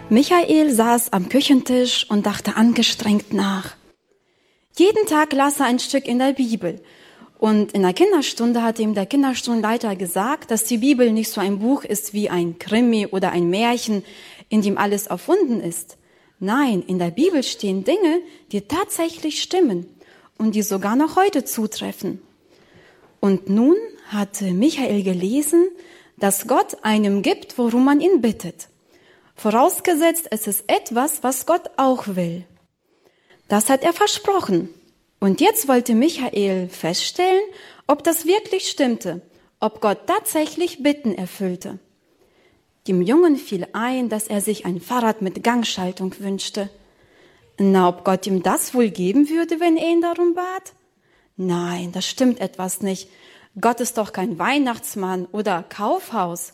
Michael saß am Küchentisch und dachte angestrengt nach. Jeden Tag las er ein Stück in der Bibel. Und in der Kinderstunde hat ihm der Kinderstundenleiter gesagt, dass die Bibel nicht so ein Buch ist wie ein Krimi oder ein Märchen, in dem alles erfunden ist. Nein, in der Bibel stehen Dinge, die tatsächlich stimmen und die sogar noch heute zutreffen. Und nun hatte Michael gelesen, dass Gott einem gibt, worum man ihn bittet. Vorausgesetzt, es ist etwas, was Gott auch will. Das hat er versprochen. Und jetzt wollte Michael feststellen, ob das wirklich stimmte, ob Gott tatsächlich Bitten erfüllte. Dem Jungen fiel ein, dass er sich ein Fahrrad mit Gangschaltung wünschte. Na, ob Gott ihm das wohl geben würde, wenn er ihn darum bat? Nein, das stimmt etwas nicht. Gott ist doch kein Weihnachtsmann oder Kaufhaus.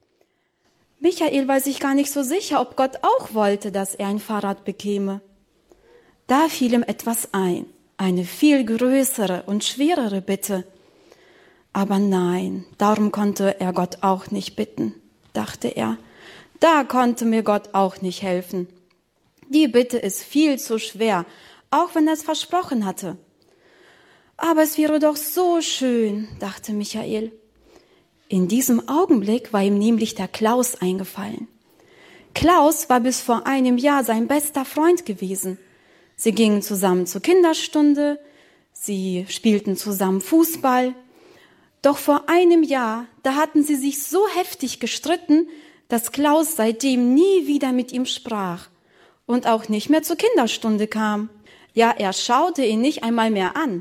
Michael war sich gar nicht so sicher, ob Gott auch wollte, dass er ein Fahrrad bekäme. Da fiel ihm etwas ein, eine viel größere und schwerere Bitte. Aber nein, darum konnte er Gott auch nicht bitten, dachte er. Da konnte mir Gott auch nicht helfen. Die Bitte ist viel zu schwer, auch wenn er es versprochen hatte. Aber es wäre doch so schön, dachte Michael. In diesem Augenblick war ihm nämlich der Klaus eingefallen. Klaus war bis vor einem Jahr sein bester Freund gewesen. Sie gingen zusammen zur Kinderstunde, sie spielten zusammen Fußball. Doch vor einem Jahr, da hatten sie sich so heftig gestritten, dass Klaus seitdem nie wieder mit ihm sprach und auch nicht mehr zur Kinderstunde kam. Ja, er schaute ihn nicht einmal mehr an.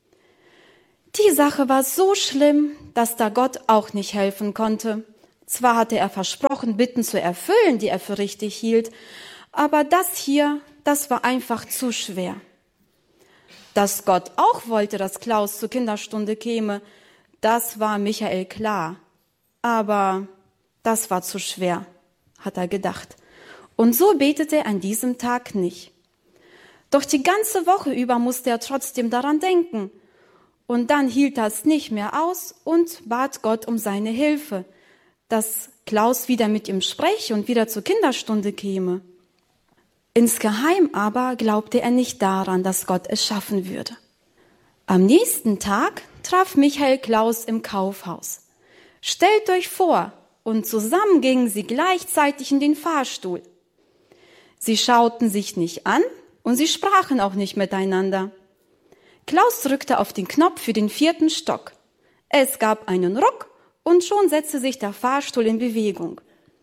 Die Sache war so schlimm, dass da Gott auch nicht helfen konnte. Zwar hatte er versprochen, Bitten zu erfüllen, die er für richtig hielt, aber das hier, das war einfach zu schwer. Dass Gott auch wollte, dass Klaus zur Kinderstunde käme, das war Michael klar. Aber das war zu schwer, hat er gedacht. Und so betete er an diesem Tag nicht. Doch die ganze Woche über musste er trotzdem daran denken. Und dann hielt er es nicht mehr aus und bat Gott um seine Hilfe, dass Klaus wieder mit ihm spreche und wieder zur Kinderstunde käme. Insgeheim aber glaubte er nicht daran, dass Gott es schaffen würde. Am nächsten Tag traf Michael Klaus im Kaufhaus. Stellt euch vor, und zusammen gingen sie gleichzeitig in den Fahrstuhl. Sie schauten sich nicht an und sie sprachen auch nicht miteinander. Klaus drückte auf den Knopf für den 4. Stock. Es gab einen Ruck und schon setzte sich der Fahrstuhl in Bewegung.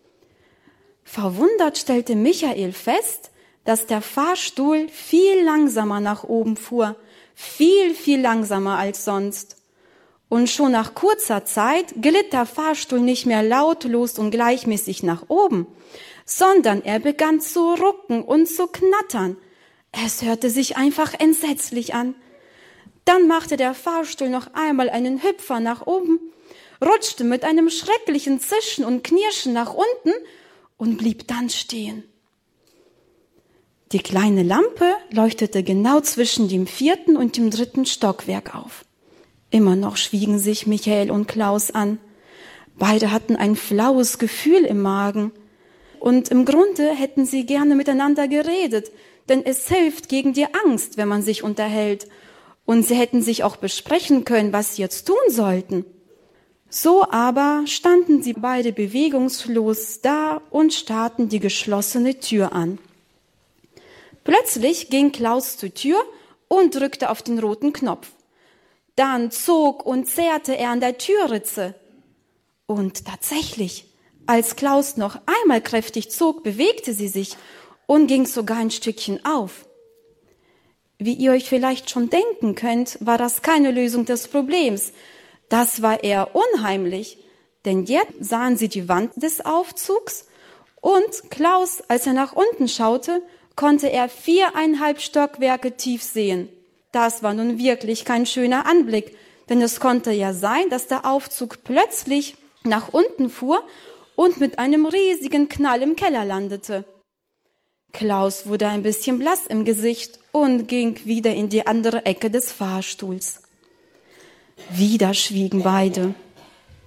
Verwundert stellte Michael fest, dass der Fahrstuhl viel langsamer nach oben fuhr, viel langsamer als sonst. Und schon nach kurzer Zeit glitt der Fahrstuhl nicht mehr lautlos und gleichmäßig nach oben, sondern er begann zu rucken und zu knattern. Es hörte sich einfach entsetzlich an. Dann machte der Fahrstuhl noch einmal einen Hüpfer nach oben, rutschte mit einem schrecklichen Zischen und Knirschen nach unten und blieb dann stehen. Die kleine Lampe leuchtete genau zwischen dem 4. und dem 3. Stockwerk auf. Immer noch schwiegen sich Michael und Klaus an. Beide hatten ein flaues Gefühl im Magen. Und im Grunde hätten sie gerne miteinander geredet, denn es hilft gegen die Angst, wenn man sich unterhält. Und sie hätten sich auch besprechen können, was sie jetzt tun sollten. So aber standen sie beide bewegungslos da und starrten die geschlossene Tür an. Plötzlich ging Klaus zur Tür und drückte auf den roten Knopf. Dann zog und zerrte er an der Türritze. Und tatsächlich, als Klaus noch einmal kräftig zog, bewegte sie sich und ging sogar ein Stückchen auf. Wie ihr euch vielleicht schon denken könnt, war das keine Lösung des Problems. Das war eher unheimlich, denn jetzt sahen sie die Wand des Aufzugs und Klaus, als er nach unten schaute, konnte er 4,5 Stockwerke tief sehen. Das war nun wirklich kein schöner Anblick, denn es konnte ja sein, dass der Aufzug plötzlich nach unten fuhr und mit einem riesigen Knall im Keller landete. Klaus wurde ein bisschen blass im Gesicht und ging wieder in die andere Ecke des Fahrstuhls. Wieder schwiegen beide.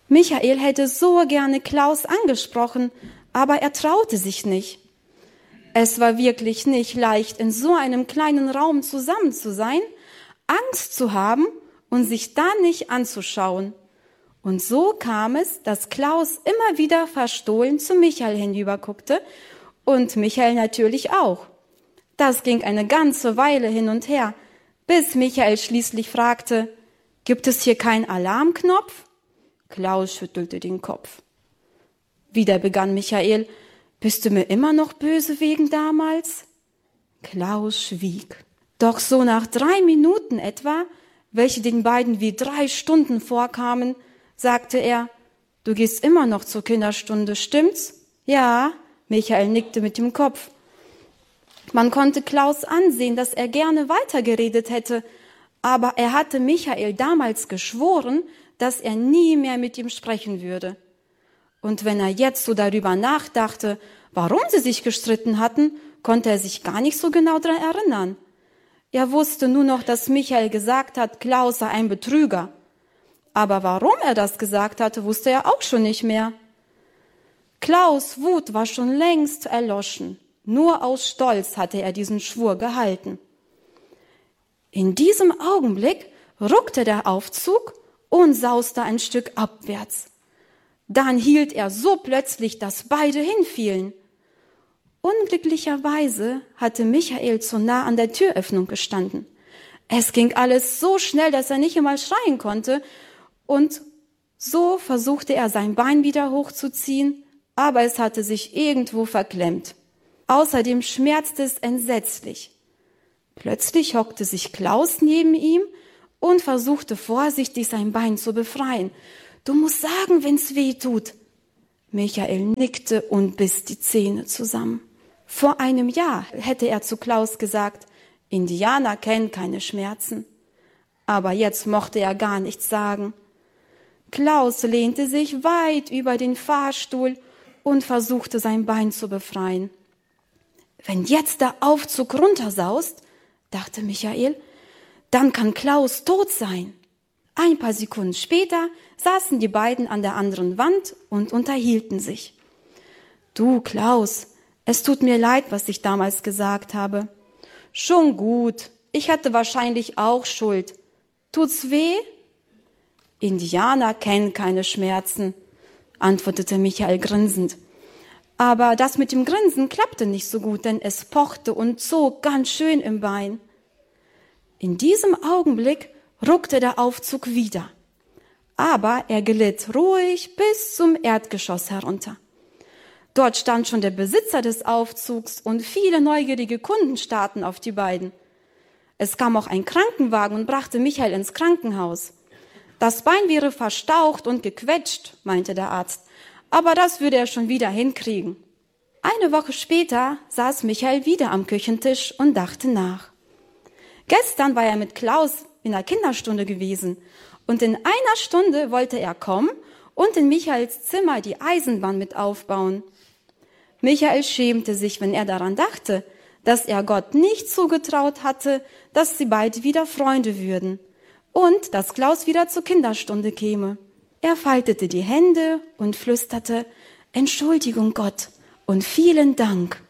Michael hätte so gerne Klaus angesprochen, aber er traute sich nicht. Es war wirklich nicht leicht, in so einem kleinen Raum zusammen zu sein, Angst zu haben und sich da nicht anzuschauen. Und so kam es, dass Klaus immer wieder verstohlen zu Michael hinüberguckte und Michael natürlich auch. Das ging eine ganze Weile hin und her, bis Michael schließlich fragte, gibt es hier keinen Alarmknopf? Klaus schüttelte den Kopf. Wieder begann Michael, bist du mir immer noch böse wegen damals? Klaus schwieg. Doch so nach 3 Minuten etwa, welche den beiden wie 3 Stunden vorkamen, sagte er, du gehst immer noch zur Kinderstunde, stimmt's? Ja, Michael nickte mit dem Kopf. Man konnte Klaus ansehen, dass er gerne weitergeredet hätte, aber er hatte Michael damals geschworen, dass er nie mehr mit ihm sprechen würde. Und wenn er jetzt so darüber nachdachte, warum sie sich gestritten hatten, konnte er sich gar nicht so genau daran erinnern. Er wusste nur noch, dass Michael gesagt hat, Klaus sei ein Betrüger. Aber warum er das gesagt hatte, wusste er auch schon nicht mehr. Klaus' Wut war schon längst erloschen. Nur aus Stolz hatte er diesen Schwur gehalten. In diesem Augenblick ruckte der Aufzug und sauste ein Stück abwärts. Dann hielt er so plötzlich, dass beide hinfielen. Unglücklicherweise hatte Michael zu nah an der Türöffnung gestanden. Es ging alles so schnell, dass er nicht einmal schreien konnte, und so versuchte er sein Bein wieder hochzuziehen, aber es hatte sich irgendwo verklemmt. Außerdem schmerzte es entsetzlich. Plötzlich hockte sich Klaus neben ihm und versuchte vorsichtig sein Bein zu befreien. Du musst sagen, wenn's weh tut. Michael nickte und biss die Zähne zusammen. Vor einem Jahr hätte er zu Klaus gesagt, Indianer kennen keine Schmerzen. Aber jetzt mochte er gar nichts sagen. Klaus lehnte sich weit über den Fahrstuhl und versuchte sein Bein zu befreien. Wenn jetzt der Aufzug runtersaust, dachte Michael, dann kann Klaus tot sein. Ein paar Sekunden später saßen die beiden an der anderen Wand und unterhielten sich. Du, Klaus, es tut mir leid, was ich damals gesagt habe. Schon gut, ich hatte wahrscheinlich auch Schuld. Tut's weh? Indianer kennen keine Schmerzen, antwortete Michael grinsend. Aber das mit dem Grinsen klappte nicht so gut, denn es pochte und zog ganz schön im Bein. In diesem Augenblick ruckte der Aufzug wieder. Aber er glitt ruhig bis zum Erdgeschoss herunter. Dort stand schon der Besitzer des Aufzugs und viele neugierige Kunden starrten auf die beiden. Es kam auch ein Krankenwagen und brachte Michael ins Krankenhaus. Das Bein wäre verstaucht und gequetscht, meinte der Arzt. Aber das würde er schon wieder hinkriegen. Eine Woche später saß Michael wieder am Küchentisch und dachte nach. Gestern war er mit Klaus in der Kinderstunde gewesen und in einer Stunde wollte er kommen und in Michaels Zimmer die Eisenbahn mit aufbauen. Michael schämte sich, wenn er daran dachte, dass er Gott nicht zugetraut hatte, dass sie beide wieder Freunde würden und dass Klaus wieder zur Kinderstunde käme. Er faltete die Hände und flüsterte, Entschuldigung Gott und vielen Dank.